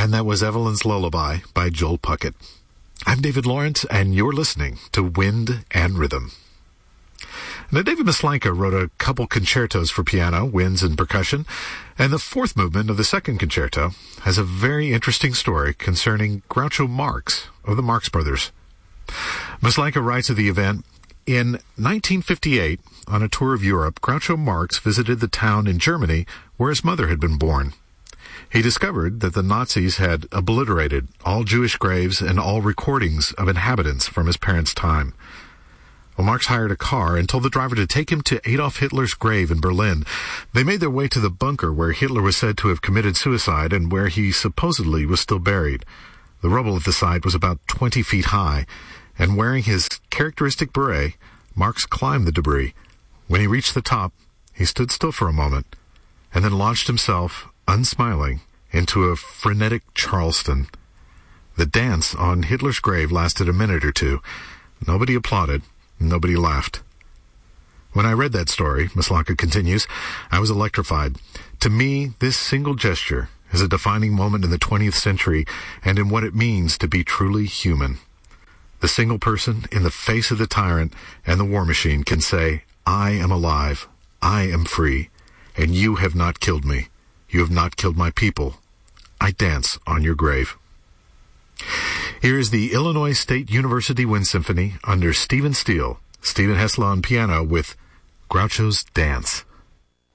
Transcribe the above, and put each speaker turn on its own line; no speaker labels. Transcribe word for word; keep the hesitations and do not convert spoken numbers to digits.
And that was Evelyn's Lullaby by Joel Puckett. I'm David Lawrence, and you're listening to Wind and Rhythm. Now, David Maslanka wrote a couple concertos for piano, winds, and percussion, and the fourth movement of the second concerto has a very interesting story concerning Groucho Marx of the Marx Brothers. Maslanka writes of the event, in nineteen fifty-eight, on a tour of Europe, Groucho Marx visited the town in Germany where his mother had been born. He discovered that the Nazis had obliterated all Jewish graves and all recordings of inhabitants from his parents' time. Well, Marx hired a car and told the driver to take him to Adolf Hitler's grave in Berlin. They made their way to the bunker where Hitler was said to have committed suicide and where he supposedly was still buried. The rubble at the site was about twenty feet high, and wearing his characteristic beret, Marx climbed the debris. When he reached the top, he stood still for a moment, and then launched himself, unsmiling, into a frenetic Charleston. The dance on Hitler's grave lasted a minute or two. Nobody applauded. Nobody laughed. When I read that story, Maslanka continues, I was electrified. To me, this single gesture is a defining moment in the twentieth century and in what it means to be truly human. The single person in the face of the tyrant and the war machine can say, I am alive, I am free, and you have not killed me. You have not killed my people. I dance on your grave. Here is the Illinois State University Wind Symphony under Stephen Steele, Stephen Hessler on piano with Groucho's Dance.